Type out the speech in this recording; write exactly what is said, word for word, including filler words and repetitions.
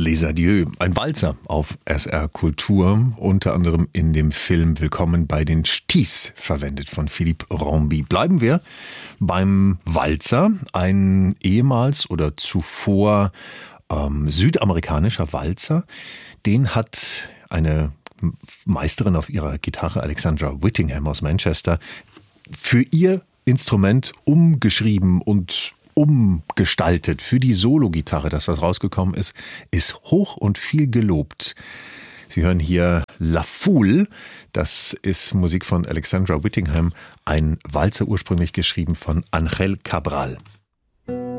Les Adieux, ein Walzer auf S R Kultur, unter anderem in dem Film Willkommen bei den Ch'tis verwendet von Philippe Rombi. Bleiben wir beim Walzer, ein ehemals oder zuvor ähm, südamerikanischer Walzer. Den hat eine Meisterin auf ihrer Gitarre, Alexandra Whittingham aus Manchester, für ihr Instrument umgeschrieben und umgestaltet. Für die Solo-Gitarre, das was rausgekommen ist, ist hoch und viel gelobt. Sie hören hier La Foule, das ist Musik von Alexandra Whittingham, ein Walzer ursprünglich geschrieben von Ángel Cabral.